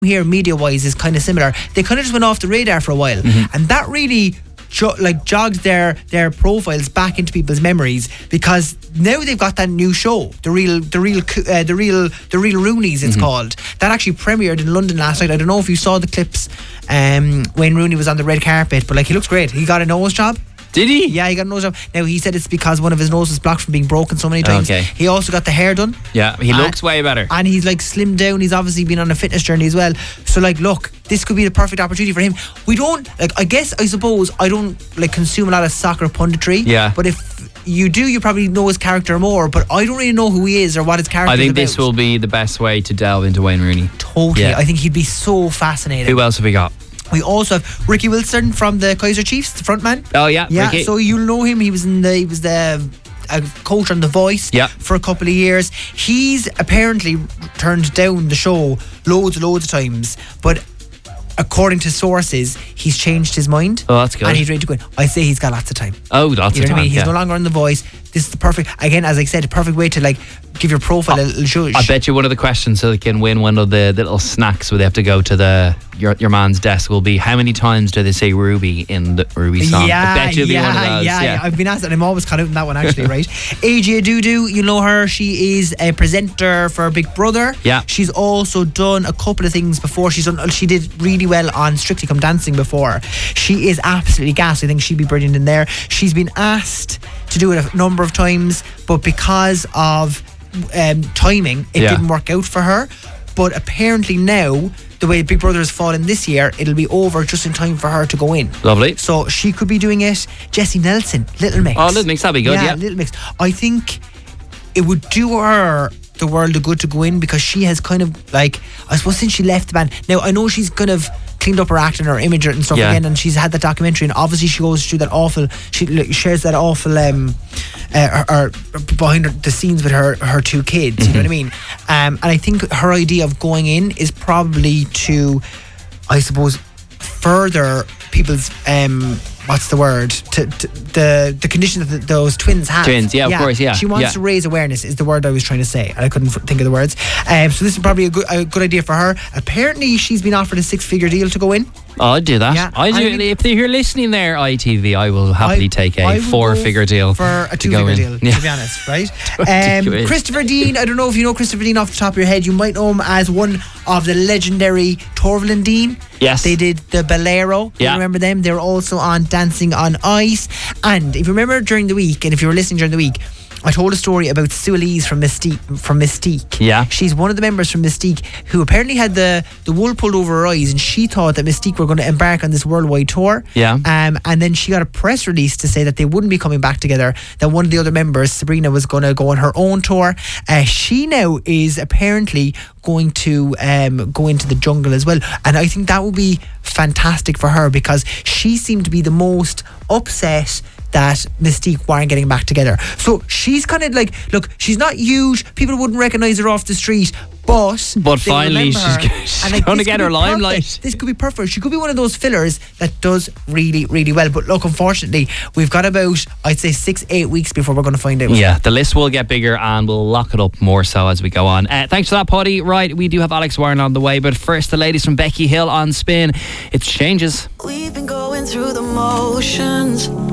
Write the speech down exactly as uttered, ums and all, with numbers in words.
here media-wise is kind of similar. They kind of just went off the radar for a while, mm-hmm. and that really jo- like jogged their their profiles back into people's memories, because now they've got that new show, the real the real uh, the real the real Roonies, it's mm-hmm. called, that actually premiered in London last night. I don't know if you saw the clips. Um, Wayne Rooney was on the red carpet, but like, he looks great. He got a nose job. Did he? Yeah, he got a nose job. Now, he said it's because one of his noses was blocked from being broken so many times. Okay. He also got the hair done. Yeah, he looks and, way better. And he's like slimmed down. He's obviously been on a fitness journey as well. So like, look, this could be the perfect opportunity for him. We don't, like, I guess, I suppose, I don't like consume a lot of soccer punditry. Yeah. But if you do, you probably know his character more. But I don't really know who he is or what his character is. I think about. this will be the best way to delve into Wayne Rooney. Totally. Yeah. I think he'd be so fascinating. Who else have we got? We also have Ricky Wilson from the Kaiser Chiefs, the front man. Oh yeah, yeah. Ricky. So you'll know him. He was in the he was the a coach on The Voice yeah. for a couple of years. He's apparently turned down the show loads and loads of times, but according to sources, he's changed his mind. Oh, that's good. And he's ready to go in. I say he's got lots of time. Oh, lots you know of time. What I mean? He's yeah. no longer on The Voice. This is the perfect, again, as I said, the perfect way to like give your profile oh, a little shush. I bet you one of the questions so they can win one of the, the little snacks where they have to go to the your your man's desk will be, how many times do they say Ruby in the Ruby song? Yeah, I bet you'll yeah, be one of those. Yeah, yeah, I've been asked, and I'm always caught out in that one actually, right? A J Dudu, you know her. She is a presenter for Big Brother. Yeah. She's also done a couple of things before. She's done. She did really well on Strictly Come Dancing before. She is absolutely gas. I think she'd be brilliant in there. She's been asked to do it a number of times, but because of um, timing, it yeah. didn't work out for her. But apparently now, the way Big Brother has fallen this year, it'll be over just in time for her to go in. Lovely. So she could be doing it. Jessie Nelson, Little Mix. Oh, Little Mix, that'd be good, yeah. Yeah, Little Mix. I think it would do her the world of good to go in, because she has kind of like, I suppose since she left the band, now I know she's kind of cleaned up her acting, her image and stuff yeah. again, and she's had that documentary, and obviously she goes through that awful, she like, shares that awful um, uh, her, her, behind her, the scenes with her her two kids, mm-hmm. you know what I mean, um, and I think her idea of going in is probably to, I suppose, further people's um, what's the word to, to the the condition that the, those twins have. Twins, yeah, of course, yeah. She wants yeah. to raise awareness is the word I was trying to say, and I couldn't f- think of the words. Um, so this is probably a good a good idea for her. Apparently, she's been offered a six figure deal to go in. Oh, I'd do that. Yeah, I do. I mean, if you're listening there, I T V, I will happily I, take a four figure deal for a two figure deal. Yeah. To be honest, right? um, Christopher Dean. I don't know if you know Christopher Dean off the top of your head. You might know him as one of the legendary Torval and Dean. Yes. They did the Bolero. Yeah. You remember them? They were also on Dancing on Ice. And if you remember during the week, and if you were listening during the week, I told a story about Sue Elise from Mystique. From Mystique. Yeah. She's one of the members from Mystique who apparently had the, the wool pulled over her eyes, and she thought that Mystique were going to embark on this worldwide tour. Yeah. Um, and then she got a press release to say that they wouldn't be coming back together, that one of the other members, Sabrina, was going to go on her own tour. Uh, she now is apparently going to um, go into the jungle as well. And I think that would be fantastic for her, because she seemed to be the most upset that Mystique weren't getting back together. So she's kind of like, look, she's not huge. People wouldn't recognise her off the street. But but finally she's, she's like, going to get her limelight. Perfect. This could be perfect. She could be one of those fillers that does really, really well. But look, unfortunately, we've got about, I'd say, six, eight weeks before we're going to find out. Yeah, the list will get bigger and we'll lock it up more so as we go on. Uh, thanks for that, Paddy. Right, we do have Alex Warren on the way, but first the ladies from Becky Hill on Spin. It's Changes. We've been going through the motions,